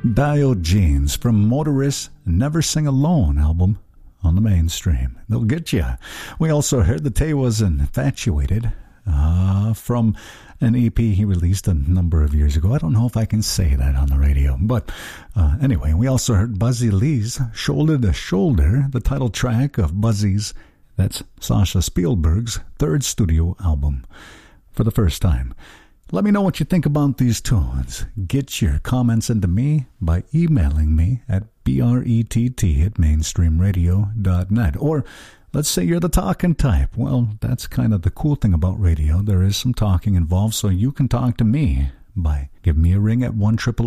Diogenes from Motorists Never Sing Alone album on the Mainstream. They'll get you. We also heard that Tay was infatuated from an EP he released a number of years ago. I don't know if I can say that on the radio, but anyway, we also heard Buzzy Lee's Shoulder to Shoulder, the title track of Buzzy's, that's Sasha Spielberg's third studio album, for the first time. Let me know what you think about these tunes. Get your comments into me by emailing me at brett@mainstreamradio.net. Or let's say you're the talking type. Well, that's kind of the cool thing about radio. There is some talking involved, so you can talk to me by giving me a ring at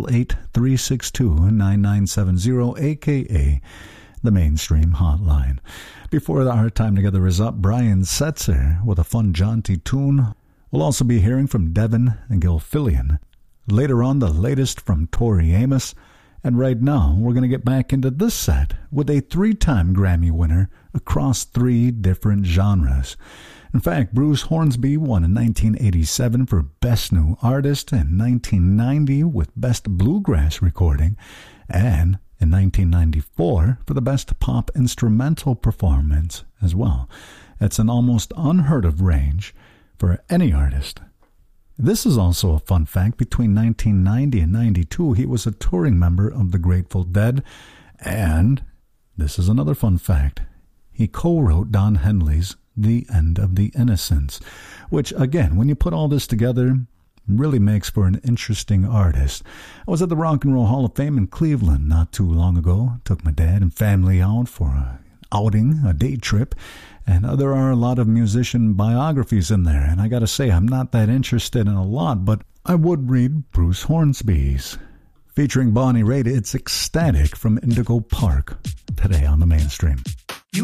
1-888-362-9970, a.k.a. the Mainstream Hotline. Before our time together is up, Brian Setzer with a fun, jaunty tune. We'll also be hearing from Devin and Gilfillian. Later on, the latest from Tori Amos. And right now, we're going to get back into this set with a 3-time Grammy winner across 3 different genres. In fact, Bruce Hornsby won in 1987 for Best New Artist, in 1990 with Best Bluegrass Recording, and in 1994 for the Best Pop Instrumental Performance as well. It's an almost unheard of range for any artist. This is also a fun fact. Between 1990 and 92, he was a touring member of the Grateful Dead. And this is another fun fact. He co-wrote Don Henley's The End of the Innocents, which, again, when you put all this together, really makes for an interesting artist. I was at the Rock and Roll Hall of Fame in Cleveland not too long ago. Took my dad and family out for an outing, a day trip. And there are a lot of musician biographies in there. And I got to say, I'm not that interested in a lot, but I would read Bruce Hornsby's. Featuring Bonnie Raitt, it's Ecstatic from Indigo Park, today on the Mainstream.